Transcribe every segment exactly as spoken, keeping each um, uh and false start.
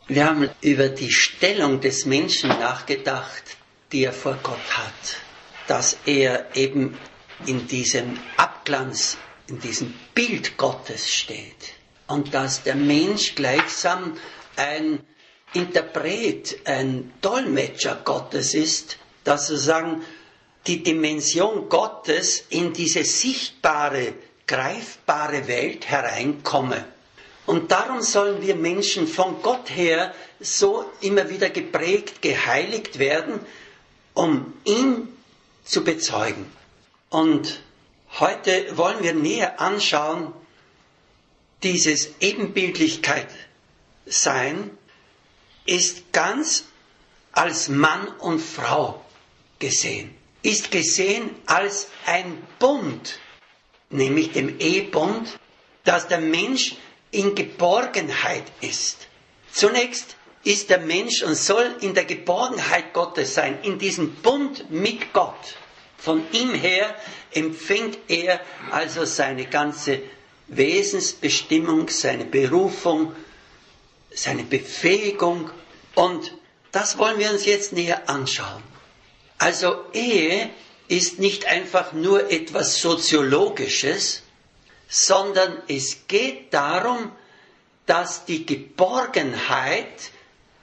Wir haben über die Stellung des Menschen nachgedacht, die er vor Gott hat. Dass er eben in diesem Abglanz, in diesem Bild Gottes steht. Und dass der Mensch gleichsam ein Interpret, ein Dolmetscher Gottes ist, dass sozusagen die Dimension Gottes in diese sichtbare, greifbare Welt hereinkomme. Und darum sollen wir Menschen von Gott her so immer wieder geprägt, geheiligt werden, um ihn zu bezeugen. Und heute wollen wir näher anschauen, dieses Ebenbildlichkeit sein ist ganz als Mann und Frau gesehen. Ist gesehen als ein Bund, nämlich dem Ehebund, dass der Mensch in Geborgenheit ist. Zunächst ist der Mensch und soll in der Geborgenheit Gottes sein, in diesem Bund mit Gott. Von ihm her empfängt er also seine ganze Wesensbestimmung, seine Berufung, seine Befähigung. Und das wollen wir uns jetzt näher anschauen. Also Ehe ist nicht einfach nur etwas Soziologisches, sondern es geht darum, dass die Geborgenheit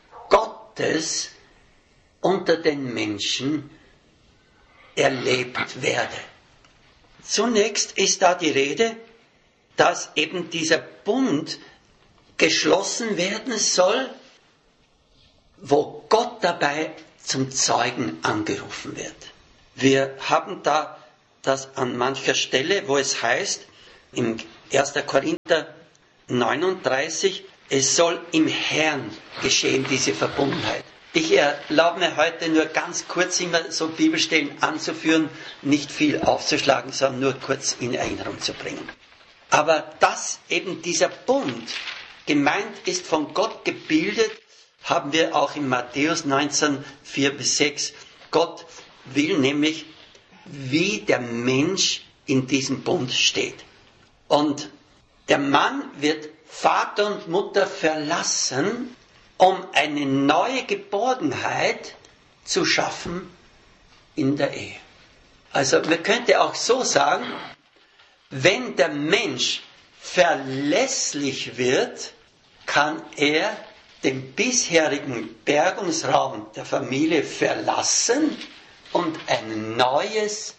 Gottes unter den Menschen erlebt werde. Zunächst ist da die Rede, dass eben dieser Bund geschlossen werden soll, wo Gott dabei zum Zeugen angerufen wird. Wir haben da das an mancher Stelle, wo es heißt, im erster Korinther neununddreißig, es soll im Herrn geschehen, diese Verbundenheit. Ich erlaube mir heute nur ganz kurz immer so Bibelstellen anzuführen, nicht viel aufzuschlagen, sondern nur kurz in Erinnerung zu bringen. Aber dass eben dieser Bund gemeint ist, von Gott gebildet, haben wir auch in Matthäus neunzehn, vier bis sechs. Gott will nämlich, wie der Mensch in diesem Bund steht. Und der Mann wird Vater und Mutter verlassen, um eine neue Geborgenheit zu schaffen in der Ehe. Also man könnte auch so sagen, wenn der Mensch verlässlich wird, kann er den bisherigen Bergungsraum der Familie verlassen und ein neues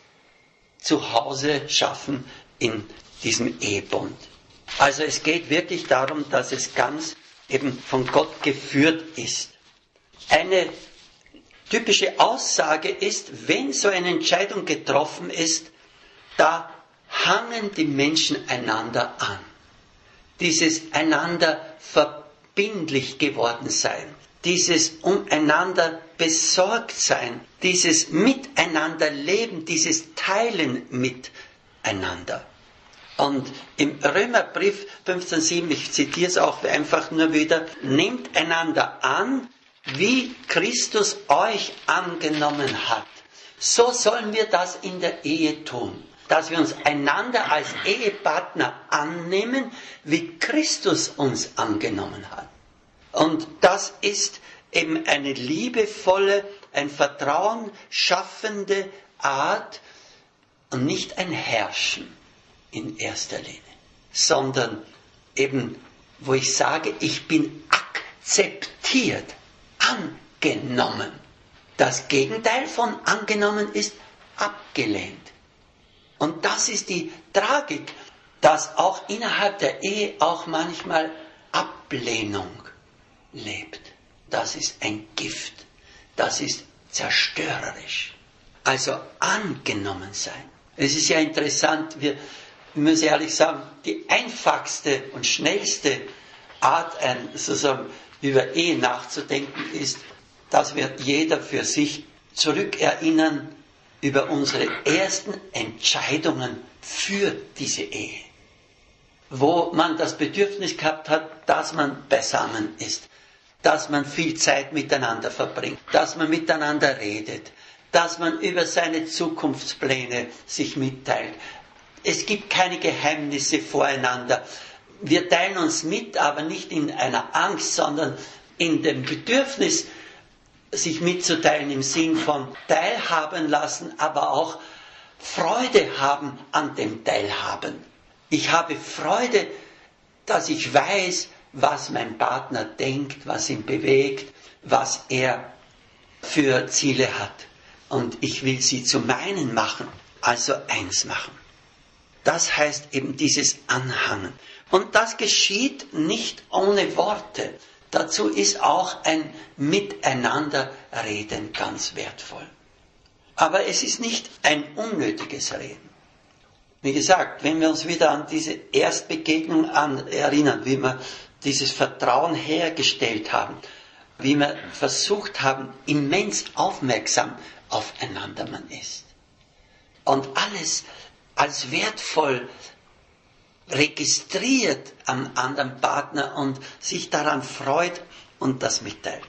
Zuhause schaffen in diesem Ehebund. Also es geht wirklich darum, dass es ganz eben von Gott geführt ist. Eine typische Aussage ist, wenn so eine Entscheidung getroffen ist, da hangen die Menschen einander an. Dieses einander verbindlich geworden sein, dieses umeinander besorgt sein, dieses miteinander leben, dieses Teilen miteinander. Und im Römerbrief fünfzehn sieben, ich zitiere es auch einfach nur wieder, nehmt einander an, wie Christus euch angenommen hat. So sollen wir das in der Ehe tun, dass wir uns einander als Ehepartner annehmen, wie Christus uns angenommen hat. Und das ist eben eine liebevolle, ein Vertrauen schaffende Art und nicht ein Herrschen in erster Linie, sondern eben, wo ich sage, ich bin akzeptiert, angenommen. Das Gegenteil von angenommen ist abgelehnt. Und das ist die Tragik, dass auch innerhalb der Ehe auch manchmal Ablehnung lebt. Das ist ein Gift. Das ist zerstörerisch. Also angenommen sein. Es ist ja interessant, wir Ich muss ehrlich sagen, die einfachste und schnellste Art, ein, sozusagen, über Ehe nachzudenken, ist, dass wir jeder für sich zurückerinnern über unsere ersten Entscheidungen für diese Ehe. Wo man das Bedürfnis gehabt hat, dass man beisammen ist, dass man viel Zeit miteinander verbringt, dass man miteinander redet, dass man über seine Zukunftspläne sich mitteilt. Es gibt keine Geheimnisse voreinander. Wir teilen uns mit, aber nicht in einer Angst, sondern in dem Bedürfnis, sich mitzuteilen im Sinn von teilhaben lassen, aber auch Freude haben an dem Teilhaben. Ich habe Freude, dass ich weiß, was mein Partner denkt, was ihn bewegt, was er für Ziele hat. Und ich will sie zu meinen machen, also eins machen. Das heißt eben dieses Anhangen. Und das geschieht nicht ohne Worte. Dazu ist auch ein Miteinanderreden ganz wertvoll. Aber es ist nicht ein unnötiges Reden. Wie gesagt, wenn wir uns wieder an diese Erstbegegnung an erinnern, wie wir dieses Vertrauen hergestellt haben, wie wir versucht haben, immens aufmerksam aufeinander man ist. Und alles als wertvoll registriert am anderen Partner und sich daran freut und das mitteilt.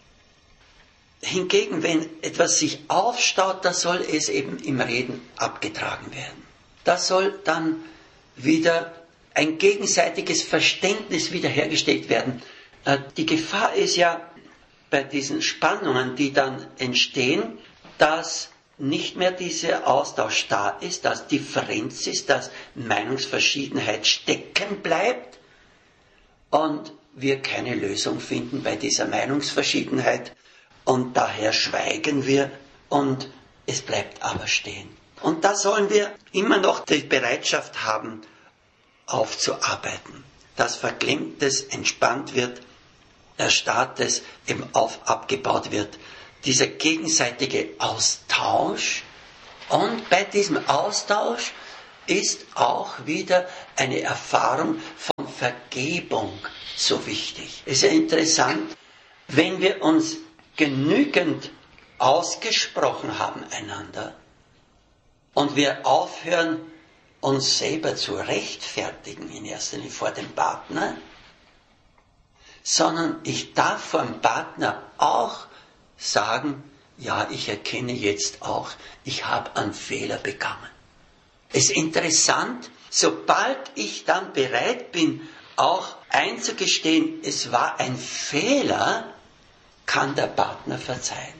Hingegen, wenn etwas sich aufstaut, da soll es eben im Reden abgetragen werden. Da soll dann wieder ein gegenseitiges Verständnis wiederhergestellt werden. Die Gefahr ist ja bei diesen Spannungen, die dann entstehen, dass nicht mehr dieser Austausch da ist, dass Differenz ist, dass Meinungsverschiedenheit stecken bleibt und wir keine Lösung finden bei dieser Meinungsverschiedenheit und daher schweigen wir und es bleibt aber stehen. Und da sollen wir immer noch die Bereitschaft haben, aufzuarbeiten, dass Verklemmtes entspannt wird, Erstarrtes eben auf abgebaut wird. Dieser gegenseitige Austausch, und bei diesem Austausch ist auch wieder eine Erfahrung von Vergebung so wichtig. Es ist ja interessant, wenn wir uns genügend ausgesprochen haben einander und wir aufhören, uns selber zu rechtfertigen, in erster Linie vor dem Partner, sondern ich darf vor dem Partner auch sagen, ja, ich erkenne jetzt auch, ich habe einen Fehler begangen. Es ist interessant, sobald ich dann bereit bin, auch einzugestehen, es war ein Fehler, kann der Partner verzeihen.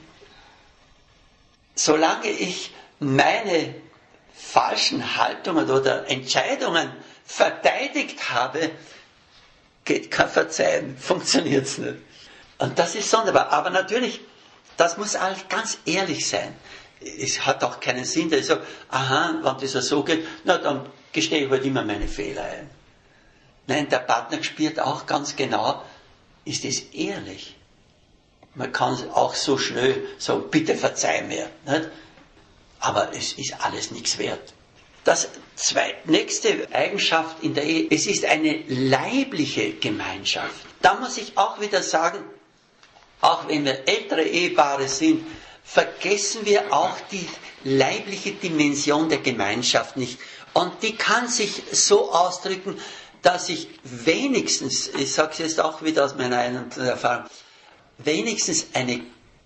Solange ich meine falschen Haltungen oder Entscheidungen verteidigt habe, geht kein Verzeihen, funktioniert es nicht. Und das ist sonderbar. Aber natürlich, das muss alles ganz ehrlich sein. Es hat auch keinen Sinn, dass ich sage, aha, wenn das so geht, na dann gestehe ich halt immer meine Fehler ein. Nein, der Partner spürt auch ganz genau, ist es ehrlich? Man kann auch so schnell sagen, bitte verzeih mir. Nicht? Aber es ist alles nichts wert. Das zweite, nächste Eigenschaft in der Ehe, es ist eine leibliche Gemeinschaft. Da muss ich auch wieder sagen, auch wenn wir ältere Ehepaare sind, vergessen wir auch die leibliche Dimension der Gemeinschaft nicht. Und die kann sich so ausdrücken, dass ich wenigstens, ich sage es jetzt auch wieder aus meiner eigenen Erfahrung, wenigstens eine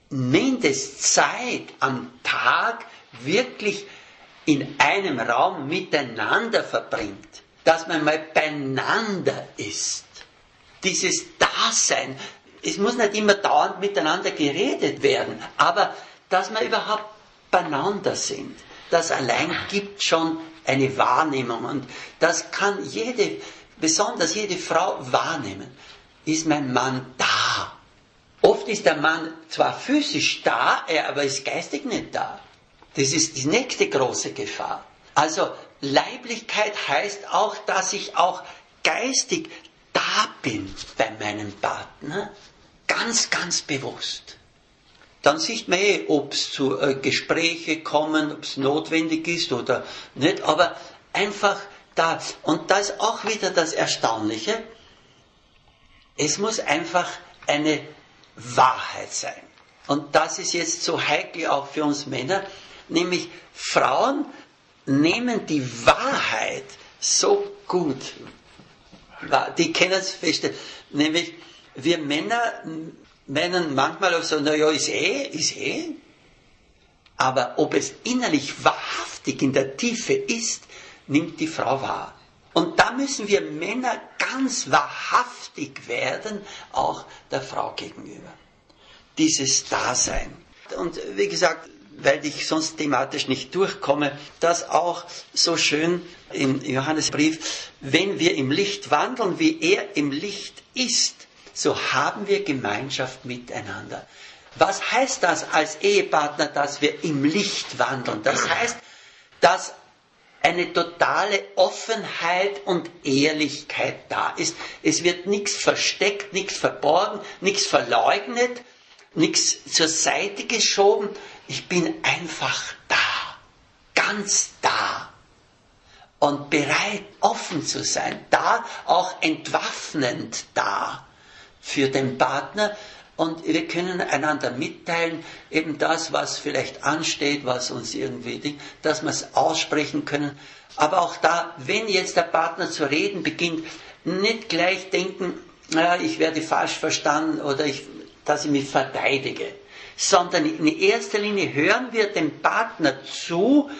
Mindestzeit am Tag wirklich in einem Raum miteinander verbringt, dass man mal beieinander ist. Dieses Dasein, es muss nicht immer dauernd miteinander geredet werden, aber dass wir überhaupt beieinander sind, das allein gibt schon eine Wahrnehmung und das kann jede, besonders jede Frau wahrnehmen. Ist mein Mann da? Oft ist der Mann zwar physisch da, er aber ist geistig nicht da. Das ist die nächste große Gefahr. Also Leiblichkeit heißt auch, dass ich auch geistig da bin bei meinem Partner, ganz, ganz bewusst. Dann sieht man eh, ob es zu äh, Gesprächen kommen, ob es notwendig ist oder nicht, aber einfach da. Und da ist auch wieder das Erstaunliche, es muss einfach eine Wahrheit sein. Und das ist jetzt so heikel auch für uns Männer, nämlich Frauen nehmen die Wahrheit so gut, die können es feststellen, nämlich wir Männer meinen manchmal auch so, naja, ist eh, ist eh, aber ob es innerlich wahrhaftig in der Tiefe ist, nimmt die Frau wahr. Und da müssen wir Männer ganz wahrhaftig werden, auch der Frau gegenüber. Dieses Dasein. Und wie gesagt, weil ich sonst thematisch nicht durchkomme, das auch so schön im Johannesbrief, wenn wir im Licht wandeln, wie er im Licht ist, so haben wir Gemeinschaft miteinander. Was heißt das als Ehepartner, dass wir im Licht wandeln? Das heißt, dass eine totale Offenheit und Ehrlichkeit da ist. Es wird nichts versteckt, nichts verborgen, nichts verleugnet, nichts zur Seite geschoben. Ich bin einfach da, ganz da und bereit, offen zu sein, da auch entwaffnend da für den Partner. Und wir können einander mitteilen, eben das, was vielleicht ansteht, was uns irgendwie, dass wir es aussprechen können. Aber auch da, wenn jetzt der Partner zu reden beginnt, nicht gleich denken, naja, ich werde falsch verstanden oder ich, dass ich mich verteidige. Sondern in erster Linie hören wir dem Partner zu,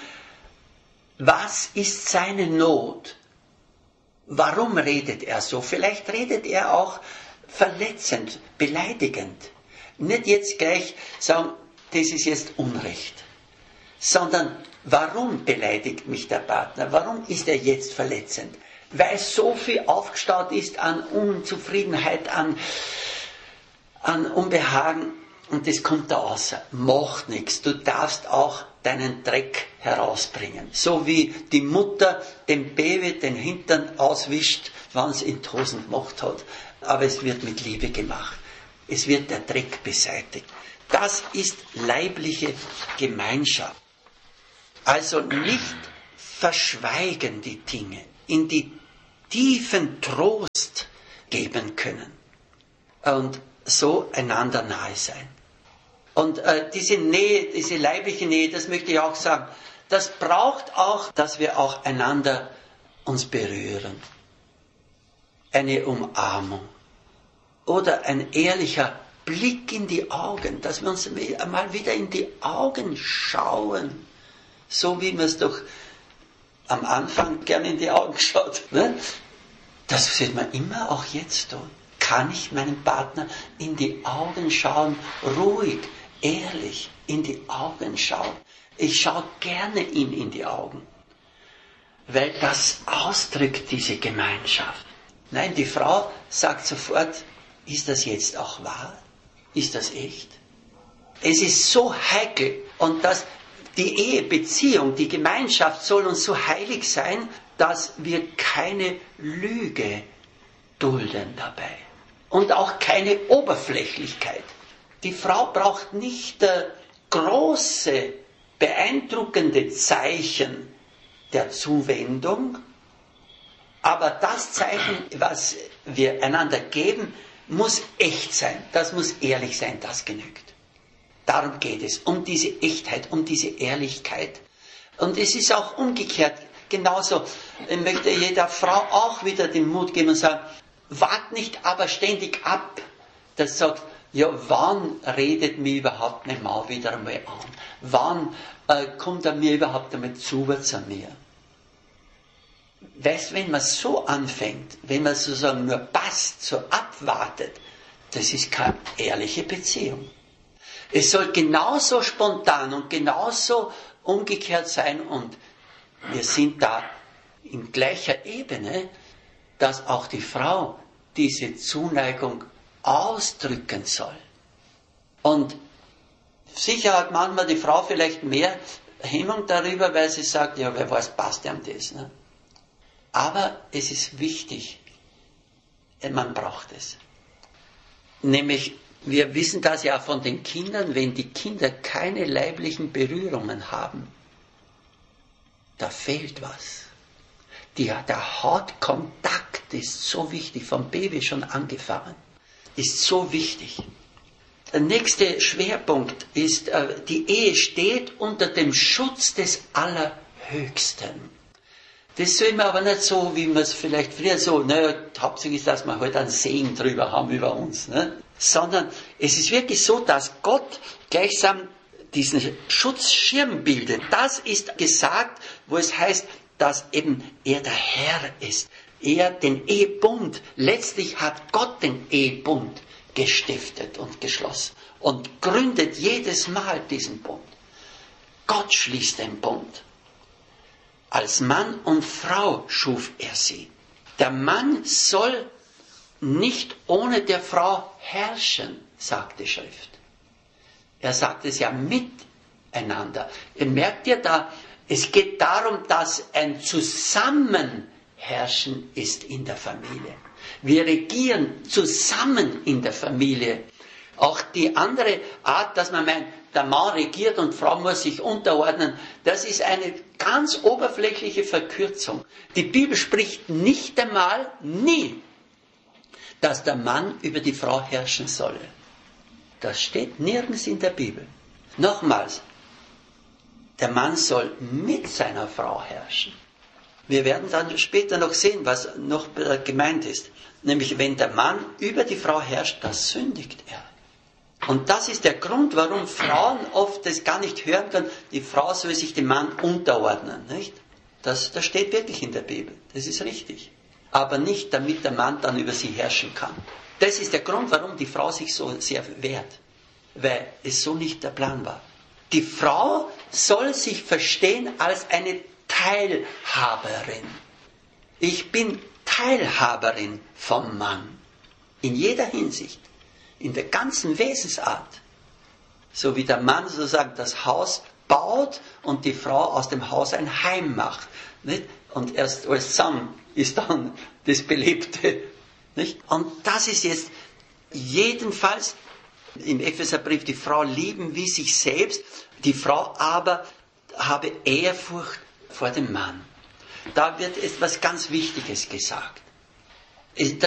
was ist seine Not? Warum redet er so? Vielleicht redet er auch verletzend, beleidigend. Nicht jetzt gleich sagen, das ist jetzt Unrecht, sondern warum beleidigt mich der Partner? Warum ist er jetzt verletzend? Weil so viel aufgestaut ist an Unzufriedenheit, an, an Unbehagen und das kommt da raus. Macht nichts, du darfst auch deinen Dreck herausbringen. So wie die Mutter dem Baby den Hintern auswischt, wenn es in die Hosen gemacht hat. Aber es wird mit Liebe gemacht. Es wird der Dreck beseitigt. Das ist leibliche Gemeinschaft. Also nicht verschweigen die Dinge, in die tiefen Trost geben können und so einander nahe sein. Und äh, diese Nähe, diese leibliche Nähe, das möchte ich auch sagen, das braucht auch, dass wir auch einander uns berühren. Eine Umarmung oder ein ehrlicher Blick in die Augen, dass wir uns einmal wieder in die Augen schauen, so wie man es doch am Anfang gerne in die Augen schaut. Ne? Das sollte man immer auch jetzt tun. Kann ich meinem Partner in die Augen schauen, ruhig, ehrlich in die Augen schauen. Ich schaue gerne ihm in die Augen, weil das ausdrückt diese Gemeinschaft. Nein, die Frau sagt sofort, ist das jetzt auch wahr? Ist das echt? Es ist so heikel und das, die Ehebeziehung, die Gemeinschaft soll uns so heilig sein, dass wir keine Lüge dulden dabei. Und auch keine Oberflächlichkeit. Die Frau braucht nicht äh, große, beeindruckende Zeichen der Zuwendung, aber das Zeichen, was wir einander geben, muss echt sein, das muss ehrlich sein, das genügt. Darum geht es, um diese Echtheit, um diese Ehrlichkeit. Und es ist auch umgekehrt, genauso ich möchte jeder Frau auch wieder den Mut geben und sagen, wart nicht aber ständig ab, das sagt, ja, wann redet mir überhaupt mein Mann wieder einmal an? Wann äh, kommt er mir überhaupt einmal zu, zu mir? Weißt, wenn man so anfängt, wenn man sozusagen nur passt, so abwartet, das ist keine ehrliche Beziehung. Es soll genauso spontan und genauso umgekehrt sein und wir sind da in gleicher Ebene, dass auch die Frau diese Zuneigung ausdrücken soll. Und sicher hat manchmal die Frau vielleicht mehr Hemmung darüber, weil sie sagt, ja, wer weiß, passt ihm das. Ne? Aber es ist wichtig, man braucht es. Nämlich, wir wissen das ja von den Kindern, wenn die Kinder keine leiblichen Berührungen haben, da fehlt was. Die, der Hautkontakt ist so wichtig, vom Baby schon angefangen, ist so wichtig. Der nächste Schwerpunkt ist, die Ehe steht unter dem Schutz des Allerhöchsten. Das soll man aber nicht so, wie man es vielleicht früher so, ne, hauptsächlich ist, dass wir halt einen Segen drüber haben über uns, ne, sondern es ist wirklich so, dass Gott gleichsam diesen Schutzschirm bildet. Das ist gesagt, wo es heißt, dass eben er der Herr ist. Er den Ehebund, letztlich hat Gott den Ehebund gestiftet und geschlossen und gründet jedes Mal diesen Bund. Gott schließt den Bund. Als Mann und Frau schuf er sie. Der Mann soll nicht ohne der Frau herrschen, sagt die Schrift. Er sagt es ja miteinander. Ihr merkt ja da, es geht darum, dass ein Zusammenherrschen ist in der Familie. Wir regieren zusammen in der Familie. Auch die andere Art, dass man meint, der Mann regiert und Frau muss sich unterordnen, das ist eine ganz oberflächliche Verkürzung. Die Bibel spricht nicht einmal, nie, dass der Mann über die Frau herrschen solle. Das steht nirgends in der Bibel. Nochmals, der Mann soll mit seiner Frau herrschen. Wir werden dann später noch sehen, was noch gemeint ist. Nämlich, wenn der Mann über die Frau herrscht, das sündigt er. Und das ist der Grund, warum Frauen oft das gar nicht hören können. Die Frau soll sich dem Mann unterordnen, nicht? Das, das steht wirklich in der Bibel. Das ist richtig. Aber nicht, damit der Mann dann über sie herrschen kann. Das ist der Grund, warum die Frau sich so sehr wehrt. Weil es so nicht der Plan war. Die Frau soll sich verstehen als eine Teilhaberin. Ich bin Teilhaberin vom Mann. In jeder Hinsicht. In der ganzen Wesensart. So wie der Mann sozusagen das Haus baut und die Frau aus dem Haus ein Heim macht. Nicht? Und erst alles zusammen ist dann das Belebte. Nicht? Und das ist jetzt jedenfalls im Epheserbrief, die Frau lieben wie sich selbst, die Frau aber habe Ehrfurcht vor dem Mann. Da wird etwas ganz Wichtiges gesagt.